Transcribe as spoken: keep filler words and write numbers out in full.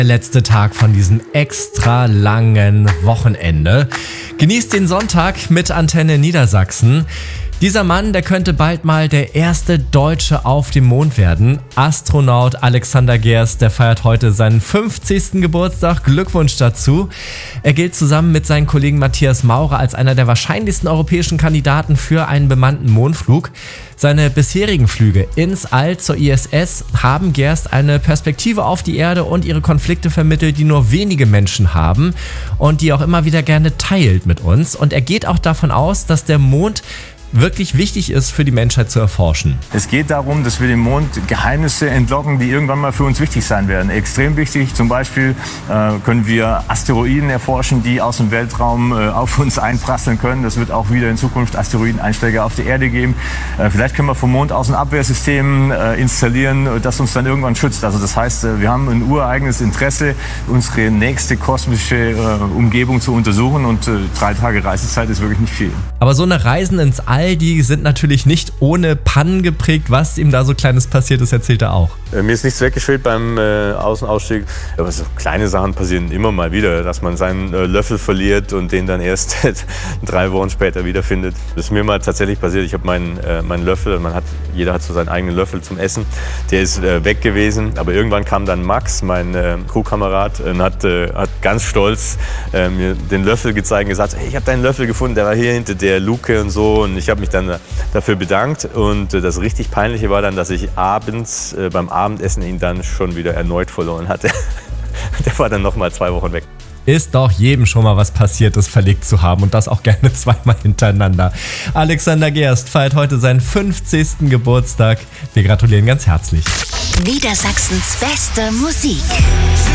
Der letzte Tag von diesem extra langen Wochenende. Genießt den Sonntag mit Antenne Niedersachsen. Dieser Mann, der könnte bald mal der erste Deutsche auf dem Mond werden. Astronaut Alexander Gerst, der feiert heute seinen fünfzigsten Geburtstag. Glückwunsch dazu. Er gilt zusammen mit seinen Kollegen Matthias Maurer als einer der wahrscheinlichsten europäischen Kandidaten für einen bemannten Mondflug. Seine bisherigen Flüge ins All zur I S S haben Gerst eine Perspektive auf die Erde und ihre Konflikte vermittelt, die nur wenige Menschen haben und die er auch immer wieder gerne teilt mit uns. Und er geht auch davon aus, dass der Mond wirklich wichtig ist für die Menschheit zu erforschen. Es geht darum, dass wir dem Mond Geheimnisse entlocken, die irgendwann mal für uns wichtig sein werden. Extrem wichtig, zum Beispiel äh, können wir Asteroiden erforschen, die aus dem Weltraum äh, auf uns einprasseln können. Das wird auch wieder in Zukunft Asteroideneinschläge auf die Erde geben. Äh, vielleicht können wir vom Mond aus ein Abwehrsystem äh, installieren, das uns dann irgendwann schützt. Also das heißt, äh, wir haben ein ureigenes Interesse, unsere nächste kosmische äh, Umgebung zu untersuchen, und äh, drei Tage Reisezeit ist wirklich nicht viel. Aber so eine Reisen ins All, die sind natürlich nicht ohne Pannen geprägt. Was ihm da so Kleines passiert ist, erzählt er auch. Äh, mir ist nichts weggeschwelt beim äh, Außenausstieg. Aber so kleine Sachen passieren immer mal wieder, dass man seinen äh, Löffel verliert und den dann erst drei Wochen später wiederfindet. Das ist mir mal tatsächlich passiert. Ich habe meinen, äh, meinen Löffel, man hat, jeder hat so seinen eigenen Löffel zum Essen. Der ist äh, weg gewesen. Aber irgendwann kam dann Max, mein äh, Crewkamerad, und hat, äh, hat ganz stolz äh, mir den Löffel gezeigt und gesagt, hey, ich habe deinen Löffel gefunden, der war hier hinter der Luke und so. Und ich habe mich dann dafür bedankt, und das richtig Peinliche war dann, dass ich abends äh, beim Abendessen ihn dann schon wieder erneut verloren hatte. Der war dann nochmal zwei Wochen weg. Ist doch jedem schon mal was Passiertes verlegt zu haben, und das auch gerne zweimal hintereinander. Alexander Gerst feiert heute seinen fünfzigsten Geburtstag. Wir gratulieren ganz herzlich. Niedersachsens beste Musik.